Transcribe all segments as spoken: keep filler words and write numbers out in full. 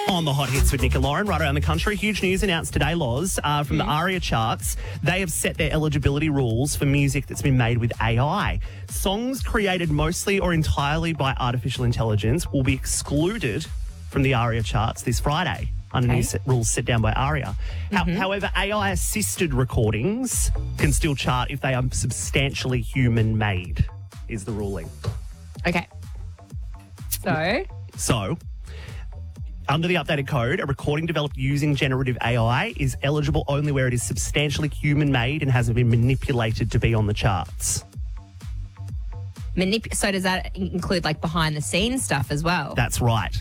On the hot hits with Nick and Lauren, right around the country. Huge news announced today, Loz, uh, from mm. the ARIA charts. They have set their eligibility rules for music that's been made with A I. Songs created mostly or entirely by artificial intelligence will be excluded from the ARIA charts this Friday under okay. new set, rules set down by ARIA. Mm-hmm. How, however, A I-assisted recordings can still chart if they are substantially human-made, is the ruling. Okay. So? So... Under the updated code, a recording developed using generative A I is eligible only where it is substantially human-made and hasn't been manipulated to be on the charts. Manip- so does that include, like, behind-the-scenes stuff as well? That's right.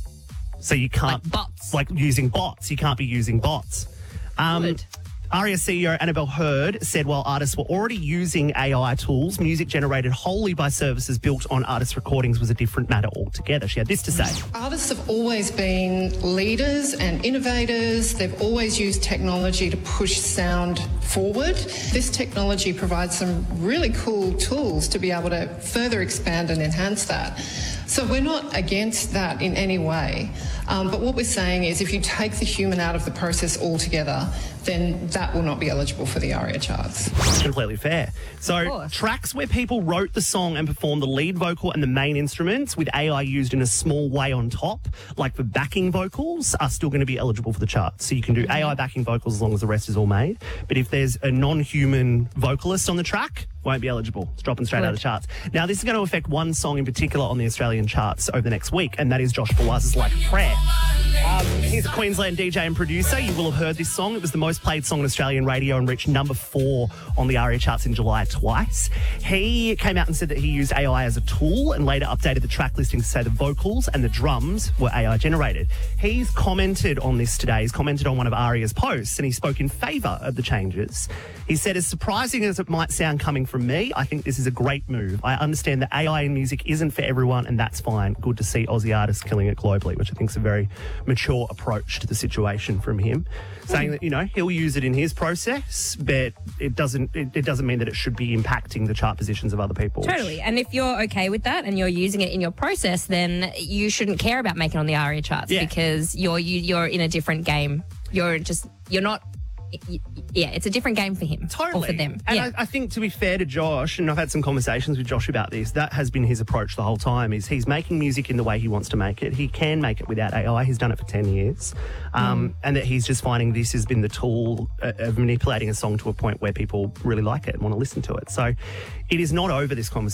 So you can't... Like bots? Like using bots. You can't be using bots. Um, Good. ARIA C E O Annabelle Hurd said while artists were already using A I tools, music generated wholly by services built on artists' recordings was a different matter altogether. She had this to say. Artists have always been leaders and innovators. They've always used technology to push sound forward. This technology provides some really cool tools to be able to further expand and enhance that. So we're not against that in any way. Um, but what we're saying is if you take the human out of the process altogether, then that will not be eligible for the ARIA charts. Completely fair. So tracks where people wrote the song and performed the lead vocal and the main instruments with A I used in a small way on top, like for backing vocals, are still going to be eligible for the charts. So you can do A I backing vocals as long as the rest is all made. But if there's a non-human vocalist on the track, won't be eligible. It's dropping straight Good. out of the charts. Now, this is going to affect one song in particular on the Australian charts over the next week, and that is Josh Fawaz's Like a Prayer. Um, he's a Queensland D J and producer. You will have heard this song. It was the most played song on Australian radio and reached number four on the ARIA charts in July twice. He came out and said that he used A I as a tool and later updated the track listing to say the vocals and the drums were A I generated. He's commented on this today. He's commented on one of ARIA's posts and he spoke in favour of the changes. He said, as surprising as it might sound coming from me, I think this is a great move. I understand that A I in music isn't for everyone and that's fine. Good to see Aussie artists killing it globally, which I think is a very mature approach to the situation from him. Saying that, you know, he'll use it in his process, but it doesn't it, it doesn't mean that it should be impacting the chart positions of other people. Totally. And if you're okay with that and you're using it in your process, then you shouldn't care about making it on the ARIA charts yeah. because you're you, you're in a different game. You're just, you're not... Yeah, it's a different game for him. Totally. Or for them. And yeah. I, I think, to be fair to Josh, and I've had some conversations with Josh about this, that has been his approach the whole time, is he's making music in the way he wants to make it. He can make it without A I. He's done it for ten years. Um, mm. And that he's just finding this has been the tool of manipulating a song to a point where people really like it and want to listen to it. So it is not over, this conversation.